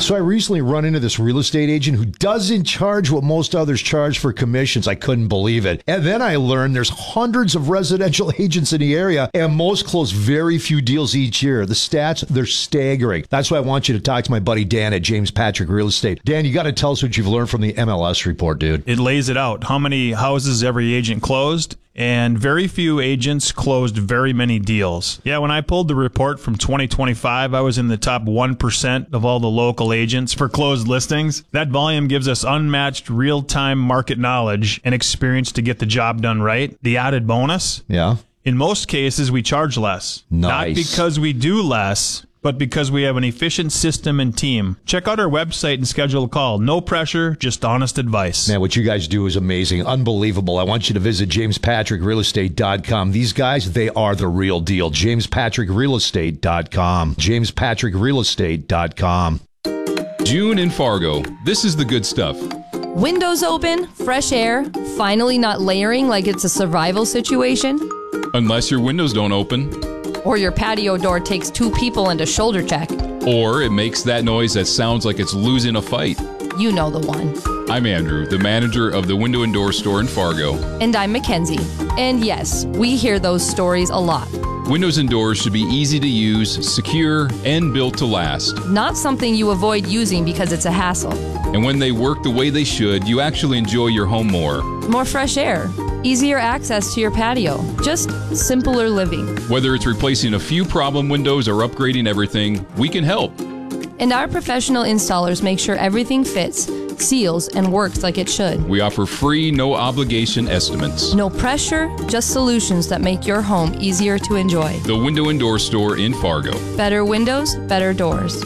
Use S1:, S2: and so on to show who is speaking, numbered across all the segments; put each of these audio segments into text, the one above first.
S1: So I recently run into this real estate agent who doesn't charge what most others charge for commissions. I couldn't believe it. And then I learned there's hundreds of residential agents in the area, and most close very few deals each year. The stats, they're staggering. That's why I want you to talk to my buddy Dan at James Patrick Real Estate. Dan, you got to tell us what you've learned from the MLS report, dude.
S2: It lays it out. How many houses every agent closed? And very few agents closed very many deals. Yeah, when I pulled the report from 2025, I was in the top 1% of all the local agents for closed listings. That volume gives us unmatched real-time market knowledge and experience to get the job done right. The added bonus?
S1: Yeah.
S2: In most cases, we charge less.
S1: Nice.
S2: Not because we do less, but because we have an efficient system and team. Check out our website and schedule a call. No pressure, just honest advice.
S1: Man, what you guys do is amazing. Unbelievable. I want you to visit JamesPatrickRealEstate.com. These guys, they are the real deal. JamesPatrickRealEstate.com. JamesPatrickRealEstate.com.
S3: June in Fargo. This is the good stuff.
S4: Windows open, fresh air, finally not layering like it's a survival situation.
S3: Unless your windows don't open.
S4: Or your patio door takes 2 people and a shoulder check.
S3: Or it makes that noise that sounds like it's losing a fight.
S4: You know the one.
S3: I'm Andrew, the manager of the Window and Door Store in Fargo.
S4: And I'm Mackenzie. And yes, we hear those stories a lot.
S3: Windows and doors should be easy to use, secure, and built to last.
S4: Not something you avoid using because it's a hassle.
S3: And when they work the way they should, you actually enjoy your home more.
S4: More fresh air. Easier access to your patio. Just simpler living.
S3: Whether it's replacing a few problem windows or upgrading everything, we can help.
S4: And our professional installers make sure everything fits, seals, and works like it should.
S3: We offer free, no-obligation estimates.
S4: No pressure, just solutions that make your home easier to enjoy.
S3: The Window and Door Store in Fargo.
S4: Better windows, better doors.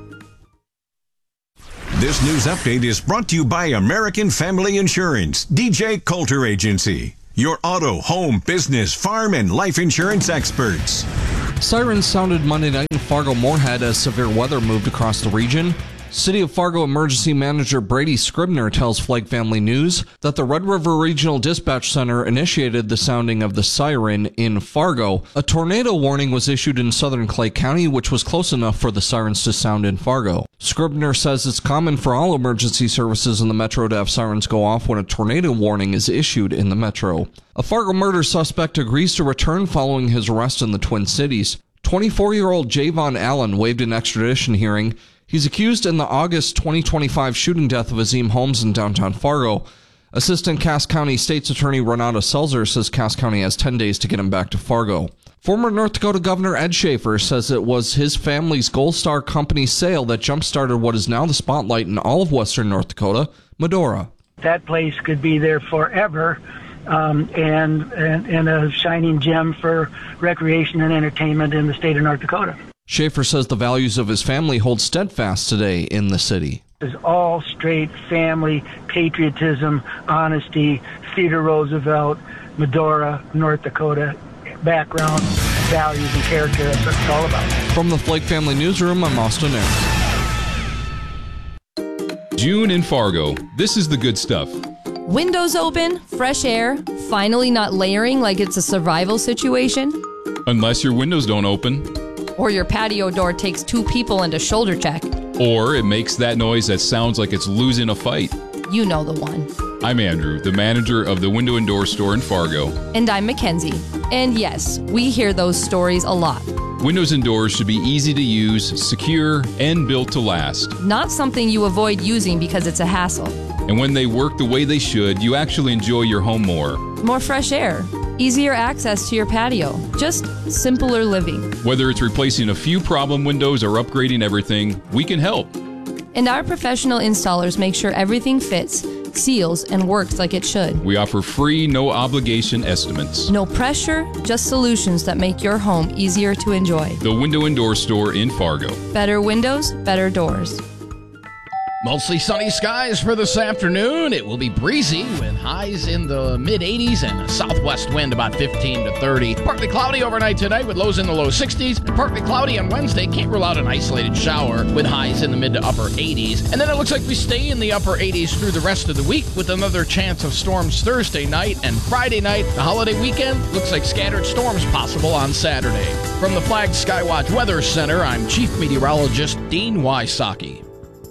S5: This news update is brought to you by American Family Insurance, DJ Coulter Agency, your auto, home, business, farm, and life insurance experts.
S6: Sirens sounded Monday night in Fargo-Moorhead as severe weather moved across the region. City of Fargo Emergency Manager Brady Scribner tells Flag Family News that the Red River Regional Dispatch Center initiated the sounding of the siren in Fargo. A tornado warning was issued in southern Clay County, which was close enough for the sirens to sound in Fargo. Scribner says it's common for all emergency services in the metro to have sirens go off when a tornado warning is issued in the metro. A Fargo murder suspect agrees to return following his arrest in the Twin Cities. 24-year-old Javon Allen waived an extradition hearing. He's accused in the August 2025 shooting death of Azim Holmes in downtown Fargo. Assistant Cass County State's Attorney Renato Selzer says Cass County has 10 days to get him back to Fargo. Former North Dakota Governor Ed Schaefer says it was his family's Gold Star Company sale that jump-started what is now the spotlight in all of western North Dakota, Medora.
S7: That place could be there forever. And a shining gem for recreation and entertainment in the state of North Dakota.
S6: Schaefer says the values of his family hold steadfast today in the city.
S7: It's all straight family, patriotism, honesty, Theodore Roosevelt, Medora, North Dakota, background, values, and character. That's what it's all about.
S6: From the Flake Family Newsroom, I'm Austin Ayers.
S3: June in Fargo. This is the good stuff.
S4: Windows open, fresh air, finally not layering like it's a survival situation.
S3: Unless your windows don't open.
S4: Or your patio door takes 2 people and a shoulder check.
S3: Or it makes that noise that sounds like it's losing a fight.
S4: You know the one.
S3: I'm Andrew, the manager of the Window and Door Store in Fargo.
S4: And I'm Mackenzie. And yes, we hear those stories a lot.
S3: Windows and doors should be easy to use, secure, and built to last.
S4: Not something you avoid using because it's a hassle.
S3: And when they work the way they should, you actually enjoy your home more.
S4: More fresh air. Easier access to your patio. Just simpler living.
S3: Whether it's replacing a few problem windows or upgrading everything, we can help.
S4: And our professional installers make sure everything fits, seals, and works like it should.
S3: We offer free, no-obligation estimates.
S4: No pressure, just solutions that make your home easier to enjoy.
S3: The Window and Door Store in Fargo.
S4: Better windows, better doors.
S8: Mostly sunny skies for this afternoon. It will be breezy with highs in the mid-80s and a southwest wind about 15 to 30. Partly cloudy overnight tonight with lows in the low 60s. And partly cloudy on Wednesday. Can't rule out an isolated shower with highs in the mid to upper 80s. And then it looks like we stay in the upper 80s through the rest of the week with another chance of storms Thursday night and Friday night. The holiday weekend looks like scattered storms possible on Saturday. From the Flag Skywatch Weather Center, I'm Chief Meteorologist Dean Wysocki.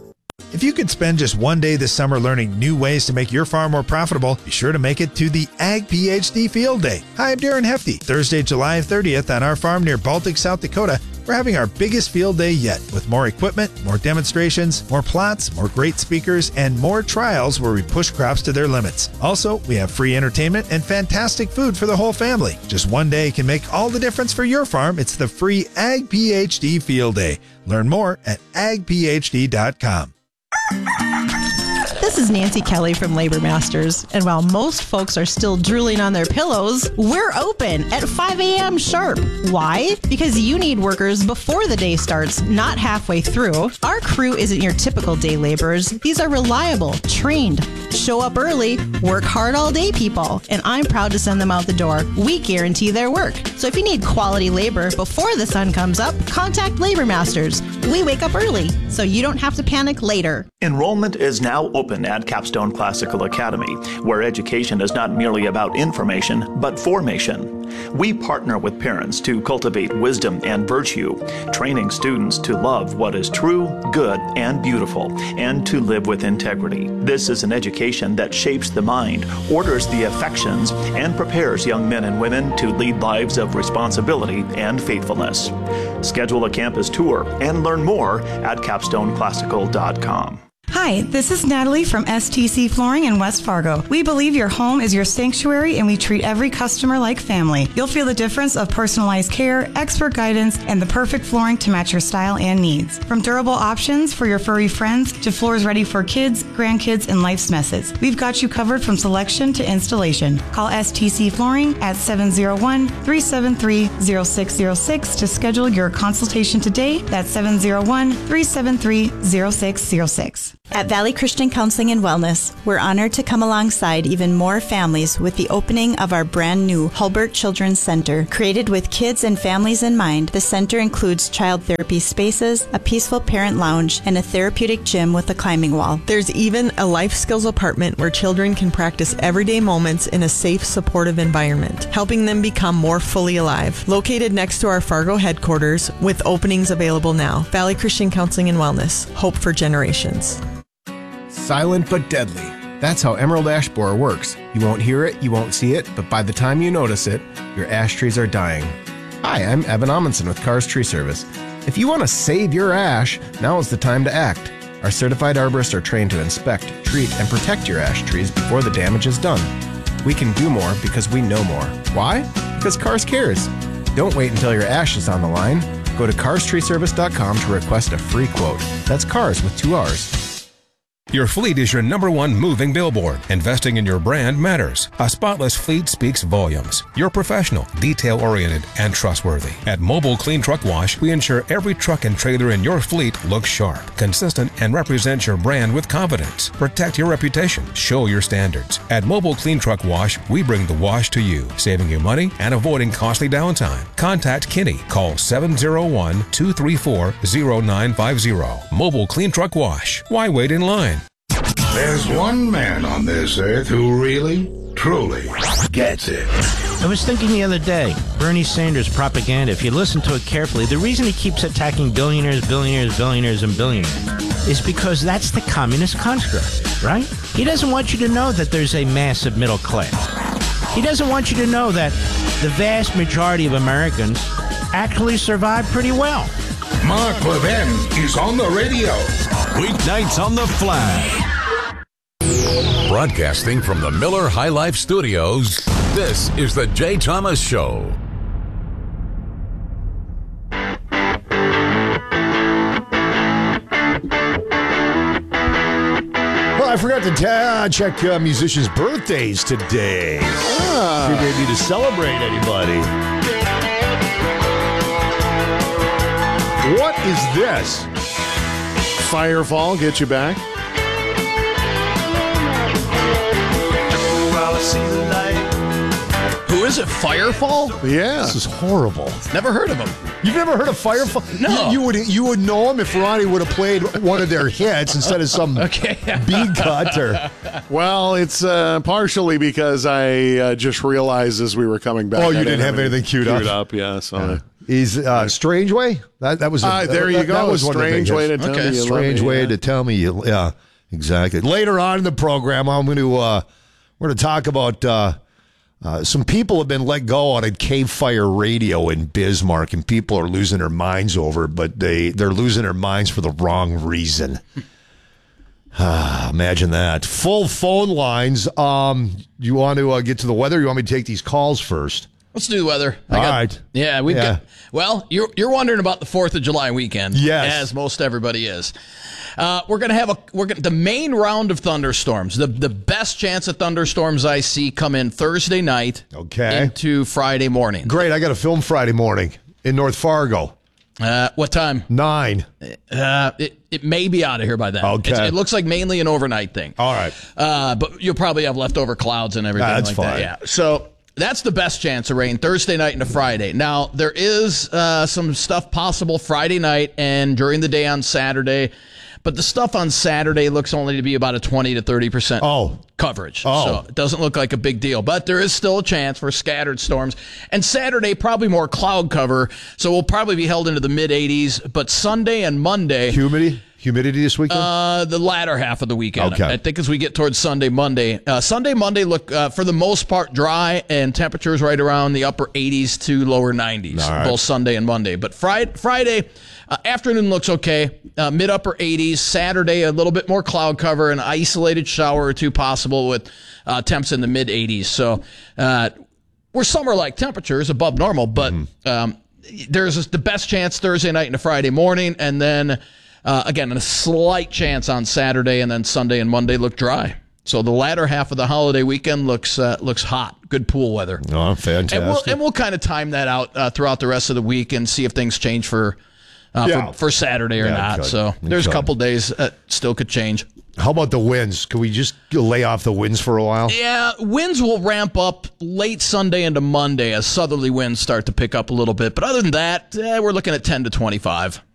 S9: If you could spend just one day this summer learning new ways to make your farm more profitable, be sure to make it to the Ag PhD Field Day. Hi, I'm Darren Hefty. Thursday, July 30th on our farm near Baltic, South Dakota, we're having our biggest field day yet with more equipment, more demonstrations, more plots, more great speakers, and more trials where we push crops to their limits. Also, we have free entertainment and fantastic food for the whole family. Just one day can make all the difference for your farm. It's the free Ag PhD Field Day. Learn more at agphd.com.
S10: This is Nancy Kelly from Labor Masters, and while most folks are still drooling on their pillows, we're open at 5 a.m. sharp. Why? Because you need workers before the day starts, not halfway through. Our crew isn't your typical day laborers. These are reliable, trained, show up early, work hard all day people, and I'm proud to send them out the door. We guarantee their work. So if you need quality labor before the sun comes up, contact Labor Masters. We wake up early, so you don't have to panic later.
S11: Enrollment is now open at Capstone Classical Academy, where education is not merely about information, but formation. We partner with parents to cultivate wisdom and virtue, training students to love what is true, good, and beautiful, and to live with integrity. This is an education that shapes the mind, orders the affections, and prepares young men and women to lead lives of responsibility and faithfulness. Schedule a campus tour and learn more at capstoneclassical.com.
S12: Hi, this is Natalie from STC Flooring in West Fargo. We believe your home is your sanctuary and we treat every customer like family. You'll feel the difference of personalized care, expert guidance, and the perfect flooring to match your style and needs. From durable options for your furry friends to floors ready for kids, grandkids, and life's messes. We've got you covered from selection to installation. Call STC Flooring at 701-373-0606 to schedule your consultation today. That's 701-373-0606.
S13: At Valley Christian Counseling and Wellness, we're honored to come alongside even more families with the opening of our brand new Hulbert Children's Center. Created with kids and families in mind, the center includes child therapy spaces, a peaceful parent lounge, and a therapeutic gym with a climbing wall.
S14: There's even a life skills apartment where children can practice everyday moments in a safe, supportive environment, helping them become more fully alive. Located next to our Fargo headquarters, with openings available now. Valley Christian Counseling and Wellness. Hope for generations.
S15: Silent but deadly. That's how Emerald Ash Borer works. You won't hear it, you won't see it, but by the time you notice it, your ash trees are dying. Hi, I'm Evan Amundsen with Cars Tree Service. If you want to save your ash, now is the time to act. Our certified arborists are trained to inspect, treat, and protect your ash trees before the damage is done. We can do more because we know more. Why? Because Cars cares. Don't wait until your ash is on the line. Go to carstreeservice.com to request a free quote. That's Cars with 2 R's.
S16: Your fleet is your #1 moving billboard. Investing in your brand matters. A spotless fleet speaks volumes. You're professional, detail-oriented, and trustworthy. At Mobile Clean Truck Wash, we ensure every truck and trailer in your fleet looks sharp, consistent, and represents your brand with confidence. Protect your reputation. Show your standards. At Mobile Clean Truck Wash, we bring the wash to you, saving you money and avoiding costly downtime. Contact Kinney. Call 701-234-0950. Mobile Clean Truck Wash. Why wait in line?
S17: There's one man on this earth who really, truly gets it.
S18: I was thinking the other day, Bernie Sanders' propaganda, if you listen to it carefully, the reason he keeps attacking billionaires, billionaires, billionaires, and billionaires is because that's the communist construct, right? He doesn't want you to know that there's a massive middle class. He doesn't want you to know that the vast majority of Americans actually survive pretty well.
S17: Mark Levin is on the radio.
S19: Weeknights on the Flag. Broadcasting from the Miller High Life Studios, this is the Jay Thomas Show.
S1: Well, I forgot to check musicians' birthdays today. See if they need to celebrate anybody. What is this?
S20: Firefall, get you back.
S8: Who is it? Firefall?
S20: Yeah.
S1: This is horrible.
S8: Never heard of him.
S1: You've never heard of Firefall?
S8: No.
S1: You would know him if Ronnie would have played one of their hits instead of some bead cut.
S20: Well, it's partially because I just realized as we were coming back.
S1: Oh, you didn't have anything queued up?
S20: Yeah, so...
S1: He's Strange Way. That was
S20: there you go.
S1: That was
S20: Strange way to tell me you love
S1: Strange
S20: me,
S1: way
S20: yeah.
S1: to tell me. Yeah, exactly. Later on in the program, we're going to talk about some people have been let go out at Cave Fire Radio in Bismarck, and people are losing their minds over it, but they're losing their minds for the wrong reason. Imagine that. Full phone lines. You want to get to the weather? Or you want me to take these calls first?
S8: Let's do the weather.
S1: All right.
S8: Yeah, we've got. Well, you're wondering about the 4th of July weekend.
S1: Yes,
S8: as most everybody is. We're gonna have the main round of thunderstorms. The best chance of thunderstorms I see come in Thursday night.
S1: Okay.
S8: Into Friday morning.
S1: Great. I got a film Friday morning in North Fargo.
S8: What time?
S1: 9.
S8: It may be out of here by then.
S1: Okay.
S8: It looks like mainly an overnight thing.
S1: All right.
S8: But you'll probably have leftover clouds and everything
S1: That's
S8: like
S1: fine.
S8: that. Yeah. So that's the best chance of rain Thursday night into Friday. Now, there is some stuff possible Friday night and during the day on Saturday. But the stuff on Saturday looks only to be about a 20 to 30% coverage. So it doesn't look like a big deal. But there is still a chance for scattered storms. And Saturday, probably more cloud cover. So we'll probably be held into the mid-80s. But Sunday and Monday...
S1: Humidity this weekend?
S8: The latter half of the weekend.
S1: Okay.
S8: I think as we get towards Sunday, Monday. Sunday, Monday look, for the most part, dry and temperatures right around the upper 80s to lower 90s,
S1: right.
S8: both Sunday and Monday. But Friday afternoon looks okay, mid-upper 80s. Saturday, a little bit more cloud cover, an isolated shower or two possible with temps in the mid-80s. So we're summer-like temperatures above normal, but there's the best chance Thursday night into Friday morning, and then... again, a slight chance on Saturday, and then Sunday and Monday look dry. So the latter half of the holiday weekend looks hot. Good pool weather.
S1: Oh, fantastic.
S8: And we'll kind of time that out throughout the rest of the week and see if things change for Saturday or not. So there's a couple days that still could change.
S1: How about the winds? Can we just lay off the winds for a while?
S8: Yeah, winds will ramp up late Sunday into Monday as southerly winds start to pick up a little bit. But other than that, we're looking at 10 to 25.